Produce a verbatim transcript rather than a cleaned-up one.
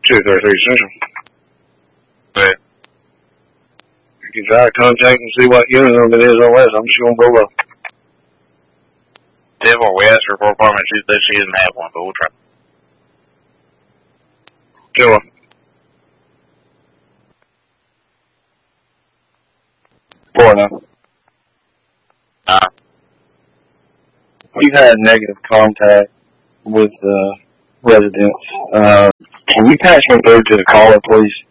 two thirty-three Central. Right. You can try to contact and see what unit number it is on West. I'm just going to go up. Devil, we asked her for an apartment. She said she doesn't have one, but we'll try. Go on. Florida. Uh, We've had negative contact with uh, residents. Uh, can you patch me through to the caller, please?